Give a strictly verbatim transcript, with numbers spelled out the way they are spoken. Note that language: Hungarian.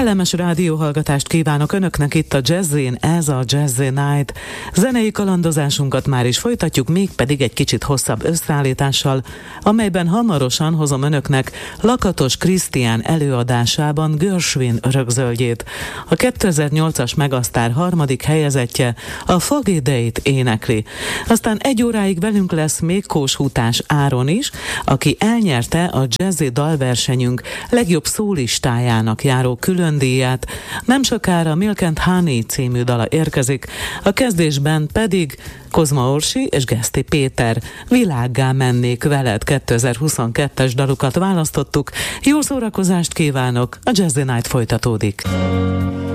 Kellemes rádióhallgatást kívánok Önöknek itt a Jazzin, ez a Jazzy Night. Zenei kalandozásunkat már is folytatjuk, mégpedig egy kicsit hosszabb összeállítással, amelyben hamarosan hozom Önöknek Lakatos Krisztián előadásában Gershwin örökzöldjét. A kétezer-nyolcas Megasztár harmadik helyezettje a Foggy Day-t énekli. Aztán egy óráig velünk lesz még Kóshutás Áron is, aki elnyerte a jazzy dalversenyünk legjobb szólistájának járó külön díját. Nem sokára Milk and Honey című dala érkezik, a kezdésben pedig Kozma Orsi és Geszti Péter Világgá mennék veled kétezer-huszonkettes dalukat választottuk. Jó szórakozást kívánok, a Jazzy Night folytatódik.